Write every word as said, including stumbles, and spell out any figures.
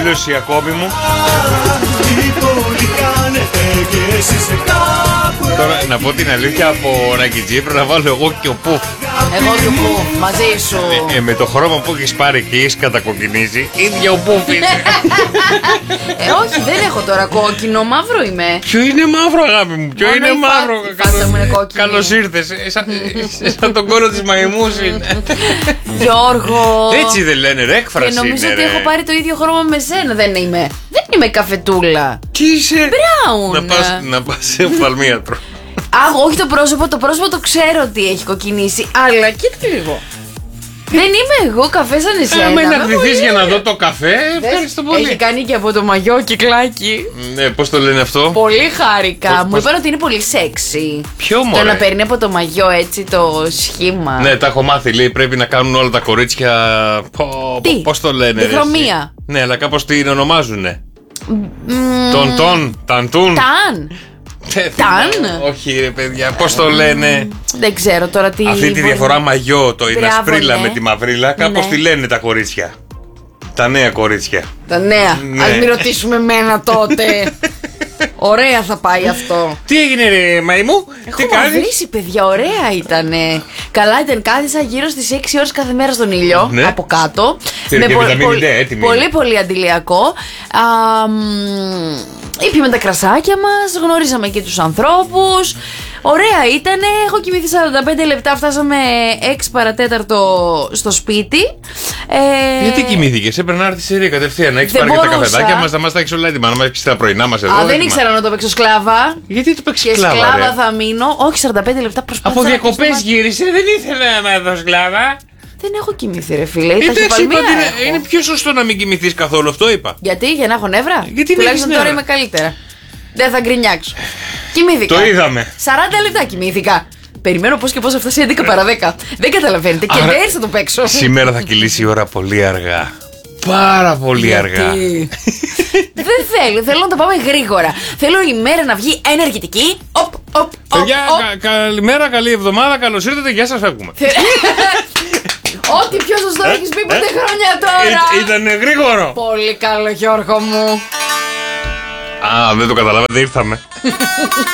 τελείωσε η ακόμη μου. Τώρα να πω την αλήθεια, από Ρακιτζή πρέπει να βάλω εγώ και ο Πουφ. Εγώ και ο Πουφ, μαζί σου. ε, ε, Με το χρώμα που έχεις πάρει και έχεις κατακοκκινήσει, ίδια ο Πουφ είναι. Ε, όχι, δεν έχω τώρα κόκκινο, μαύρο είμαι. Ποιο είναι μαύρο, αγάπη μου, ποιο Μόνο είναι η μαύρο. φα- φάτα μου είναι κόκκινη. Καλώς ήρθες. ε, Σαν, ε, σαν τον κόλλο της μαϊμούς είναι. Γιώργο. Έτσι δεν λένε, ρε, έκφραση Και νομίζω είναι, ότι ρε. έχω πάρει το ίδιο χρώμα με σένα. Δεν είμαι. Δεν είμαι καφετούλα. Τι είσαι? Μπράουν. Να πας, να πας σε οφθαλμίατρο. Α, όχι το πρόσωπο. Το πρόσωπο το ξέρω ότι έχει κοκκινήσει. Αλλά κοίτα λίγο. Δεν είμαι εγώ καφέ σαν εσένα. Άμα είναι με να ντυθείς πολύ- για να δω το καφέ, ευχαριστώ Έχει πολύ. κάνει και από το μαγιό κυκλάκι. Ναι, πώς το λένε αυτό? Πολύ χάρηκα. Πώς- Μου πώς- είπαν ότι είναι πολύ σεξι. Ποιο Το μωρέ? να παίρνει από το μαγιό έτσι το σχήμα. Ναι, τα έχω μάθει, λέει, πρέπει να κάνουν όλα τα κορίτσια. Πω, Τι? πώς το λένε, ρε, Διχρωμία. εσύ? Ναι, αλλά κάπως την ονομάζουνε. Μμμ, Τον τον, ταντούν. Ταν. Ε, Ταν. Όχι, ρε παιδιά, πώς το λένε? Δεν ξέρω τώρα τι. Αυτή τη μπορεί- διαφορά μαγιό, το είναι Μπράβο, ασπρίλα ναι. με τη μαυρίλα, κάπως Ναι. τη λένε τα κορίτσια. Τα νέα κορίτσια. Τα νέα. Ναι. Ας μην ρωτήσουμε εμένα τότε. Ωραία θα πάει αυτό. Τι έγινε, ρε μαϊμού, τι Έχω κάνεις? μαυρίσει, παιδιά, ωραία ήτανε. Καλά ήταν, κάθισα γύρω στις έξι ώρες κάθε μέρα στον ήλιο, Ναι. από κάτω. Πήρε και πο- βιταμίνη πολύ- ντι, έτοιμη Πολύ είναι. πολύ αντιλιακό. Α, μ, Ήπιαμε τα κρασάκια μας, γνωρίσαμε και τους ανθρώπους. Ωραία ήτανε, έχω κοιμηθεί σαράντα πέντε λεπτά, φτάσαμε έξι παρατέταρτο στο σπίτι. Ε, Γιατί κοιμήθηκες, έπρεπε να έρθεις σε ρί κατευθείαν να έχεις δεν πάρει και τα μπορούσα. καφεδάκια μας, να μας τα έχεις όλα έτοιμα, να μας έχεις τα πρωινά μας εδώ. Α, δεν έτοιμα. ήξερα να το παίξω σκλάβα. Γιατί το παίξεις Και σκλάβα, σκλάβα ρε? θα μείνω. Όχι, σαράντα πέντε λεπτά προσπάθησα. Από να κλείσω το διακοπές μάτι. γύρισε, δεν ήθελα να δω σκλάβα. Δεν έχω κοιμηθεί, ρε φίλε. Τα Εντάξει, είπα χυπαλμία ότι είναι, έχω. είναι πιο σωστό να μην κοιμηθείς καθόλου, αυτό είπα. Γιατί, για να έχω νεύρα. Γιατί να τουλάχιστον έχεις τώρα νεύρα. είμαι καλύτερα. Δεν θα γκρινιάξω. Κοιμήθηκα. Το είδαμε. σαράντα λεπτά κοιμήθηκα. Περιμένω πώς και πώς θα φτάσει έντεκα παρά δέκα. Δεν καταλαβαίνετε. Και Άρα- δεν θα το παίξω. Σήμερα θα κυλήσει η ώρα πολύ αργά. Πάρα πολύ αργά. Γιατί? Δεν θέλω. Θέλω να το πάμε γρήγορα. Θέλω η μέρα να βγει ενεργητική. Οπ, οπ, οπ, Παιδιά, οπ. κα- καλημέρα, καλή εβδομάδα, καλώς ήρθατε, γεια σας, φεύγουμε. Ό,τι πιο σωστό έχεις πει πέντε χρόνια Ή- τώρα. Ήτανε γρήγορο. Πολύ καλό, Γιώργο μου. Α, δεν το καταλάβατε, ήρθαμε.